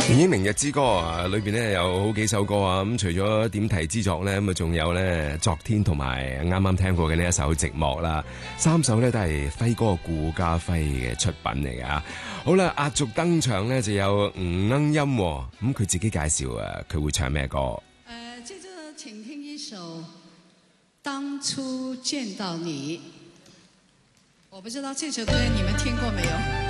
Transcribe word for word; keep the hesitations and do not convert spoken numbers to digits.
電影《明日之歌》啊，裏邊咧有好幾首歌啊，咁除咗點題之作咧，咁啊仲有咧昨天同埋啱啱聽過嘅呢一首寂寞啦，三首咧都係輝哥顧嘉輝嘅出品嚟噶。好啦，壓軸登場咧就有吳鶯音，咁佢自己介紹啊，佢會唱咩歌？誒、 呃，這個請聽一首《當初見到你》，我不知道這首歌你們聽過沒有？